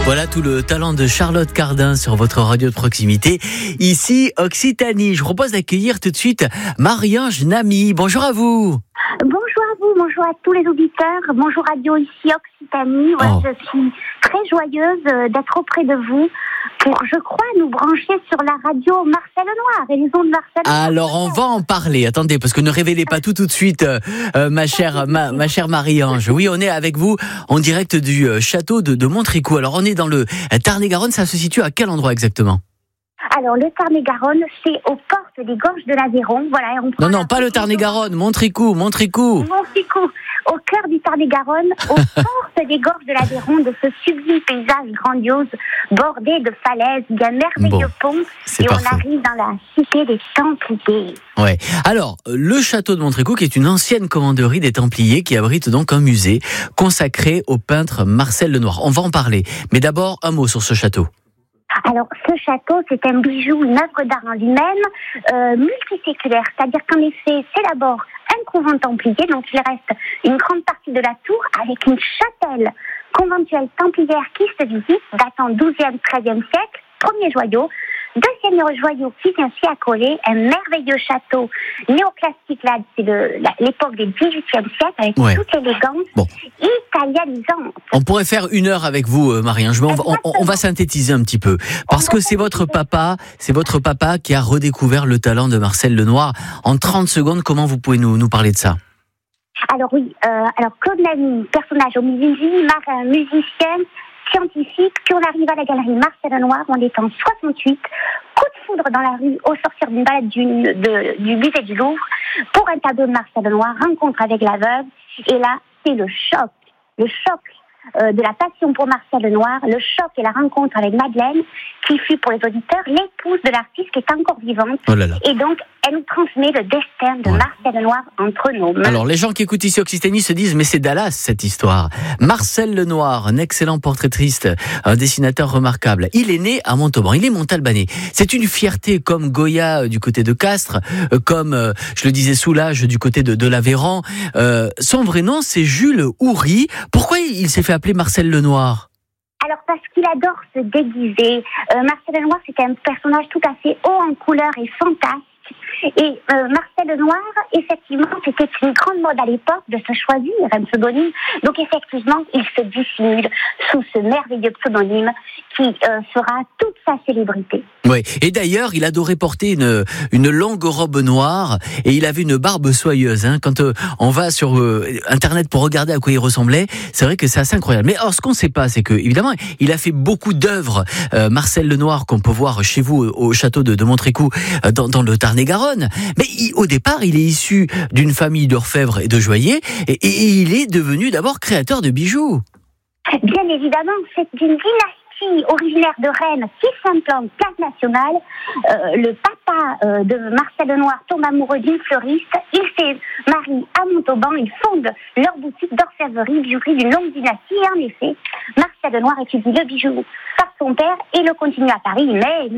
Voilà tout le talent de Charlotte Cardin sur votre radio de proximité. Ici, Occitanie. Je vous propose d'accueillir tout de suite Marie-Ange Namy. Bonjour à vous. Bonjour à vous, bonjour à tous les auditeurs. Bonjour Radio ici Occitanie. Voilà, je suis très joyeuse d'être auprès de vous pour, je crois, nous brancher sur la radio Marcel Lenoir, et les ondes de Marcel Lenoir. Alors on va en parler. Attendez, parce que ne révélez pas tout de suite, ma chère Marie-Ange. Oui, on est avec vous en direct du château de Montricou. Alors on est dans le Tarn-et-Garonne. Ça se situe à quel endroit exactement ? Alors, le Tarn-et-Garonne, c'est aux portes des gorges de l'Aveyron. Voilà, non, pas le Tarn-et-Garonne, Montricou. Montricou, au cœur du Tarn-et-Garonne, aux portes des gorges de l'Aveyron, de ce sublime paysage grandiose, bordé de falaises, d'un merveilleux pont, et parfait. On arrive dans la cité des Templiers. Ouais. Alors, le château de Montricou, qui est une ancienne commanderie des Templiers, qui abrite donc un musée consacré au peintre Marcel Lenoir. On va en parler. Mais d'abord, un mot sur ce château. Alors, ce château, c'est un bijou, une œuvre d'art en lui-même, multiséculaire. C'est-à-dire qu'en effet, c'est d'abord un couvent templier, donc il reste une grande partie de la tour avec une chapelle conventuelle templière qui se visite, datant 12e, 13e siècle, premier joyau. Deuxième joyau qui vient s'y accoler, un merveilleux château néoclassique, là, c'est l'époque du XVIIIe siècle, avec toute élégance italianisante. On pourrait faire 1 heure avec vous, Marie-Ange, mais on va synthétiser un petit peu. Parce que c'est votre papa qui a redécouvert le talent de Marcel Lenoir. En 30 secondes, comment vous pouvez nous parler de ça ? Alors oui, Claude Namy, personnage omniscient, marin, musicien, scientifique, puis on arrive à la galerie Marcel Lenoir, on est en 68, coup de foudre dans la rue au sortir d'une balade du musée du Louvre, pour un tableau de Marcel Lenoir, rencontre avec la veuve, et là, c'est le choc de la passion pour Marcel Lenoir, le choc et la rencontre avec Madeleine, qui fut pour les auditeurs l'épouse de l'artiste qui est encore vivante. Oh là là. Et donc, elle nous transmet le destin de Marcel Lenoir entre nos mains. Alors, les gens qui écoutent ici Occitanie se disent, mais c'est Dallas cette histoire. Marcel Lenoir, un excellent portraitiste, un dessinateur remarquable. Il est né à Montauban, il est montalbanais. C'est une fierté comme Goya du côté de Castres, comme, je le disais, Soulages du côté de l'Aveyron. Son vrai nom, c'est Jules Houry. Pourquoi il s'est fait appeler Marcel Lenoir ? Alors, parce qu'il adore se déguiser. Marcel Lenoir, c'était un personnage tout à fait haut en couleur et fantastique. Et Marcel Lenoir, effectivement, c'était une grande mode à l'époque de se choisir un pseudonyme. Donc, effectivement, il se dissimule sous ce merveilleux pseudonyme qui fera toute sa célébrité. Oui, et d'ailleurs, il adorait porter une longue robe noire et il avait une barbe soyeuse. Quand on va sur Internet pour regarder à quoi il ressemblait, c'est vrai que c'est assez incroyable. Mais alors, ce qu'on ne sait pas, c'est que, évidemment, il a fait beaucoup d'œuvres. Marcel Lenoir, qu'on peut voir chez vous au château de Montricou, dans le Tarn-et-Garonne. Mais au départ, il est issu d'une famille d'orfèvres et de joailliers et il est devenu d'abord créateur de bijoux. Bien évidemment, c'est d'une dynastie originaire de Rennes qui s'implante place nationale. Le papa de Marcel Lenoir tombe amoureux d'une fleuriste. Il se marie à Montauban. Ils fondent leur boutique d'orfèvrerie, bijouterie d'une longue dynastie. Et en effet, Marcel Lenoir étudie le bijou par son père et le continue à Paris.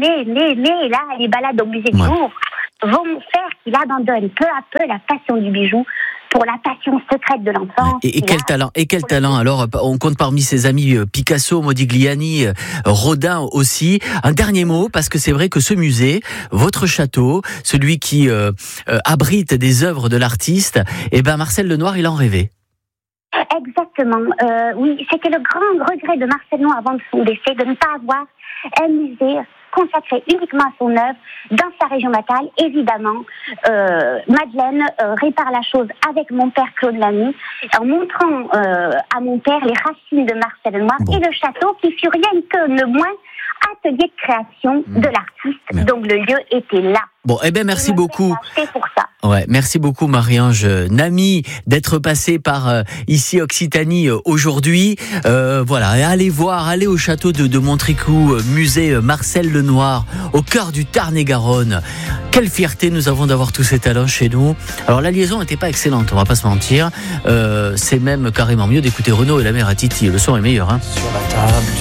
Mais là, les balades au musée du Louvre vont faire qu'il abandonne peu à peu la passion du bijou pour la passion secrète de l'enfant. Et quel talent alors. On compte parmi ses amis Picasso, Modigliani, Rodin aussi. Un dernier mot, parce que c'est vrai que ce musée, votre château, celui qui abrite des œuvres de l'artiste, Marcel Lenoir, il en rêvait. Exactement. Oui, c'était le grand regret de Marcel Lenoir avant son décès, de ne pas avoir un musée consacré uniquement à son œuvre dans sa région natale. Évidemment, Madeleine répare la chose avec mon père Claude Namy en montrant à mon père les racines de Marcel Lenoir et le château qui fut rien que le moins atelier de création de l'artiste. Donc le lieu était là. Merci beaucoup. Pour ça. Merci beaucoup Marie-Ange Namy d'être passée par ici Occitanie aujourd'hui. Allez au château de Montricou, musée Marcel Lenoir, au cœur du Tarn-et-Garonne. Quelle fierté nous avons d'avoir tous ces talents chez nous. Alors la liaison n'était pas excellente, on va pas se mentir. C'est même carrément mieux d'écouter Renaud et la mère à Titi. Le son est meilleur. Sur la table.